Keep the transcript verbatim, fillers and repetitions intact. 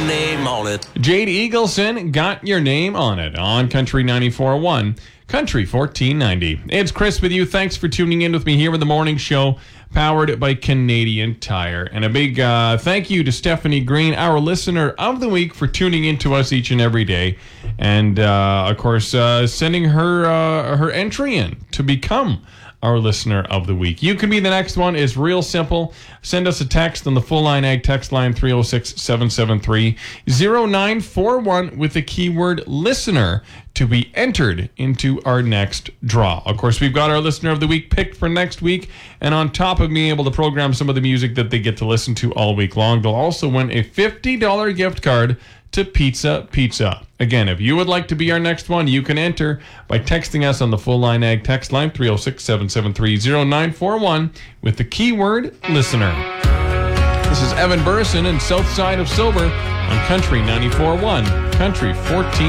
name on it. Jade Eagleson, Got Your Name on It on Country ninety-four point one, Country fourteen ninety. It's Chris with you. Thanks for tuning in with me here with the morning show, powered by Canadian Tire. And a big uh, thank you to Stephanie Green, our listener of the week, for tuning in to us each and every day. And, uh, of course, uh, sending her uh, her entry in to become our listener of the week. You can be the next one. It's real simple. Send us a text on the Full Line Ag text line three oh six, seven seven three, oh nine four one with the keyword listener to be entered into our next draw. Of course, we've got our listener of the week picked for next week, and on top of being able to program some of the music that they get to listen to all week long, they'll also win a fifty dollars gift card to Pizza Pizza. Again, if you would like to be our next one, you can enter by texting us on the Full Line Ag text line three oh six, seven seven three, oh nine four one with the keyword listener. This is Evan Burson and South Side of Sober on Country ninety-four point one, Country fourteen.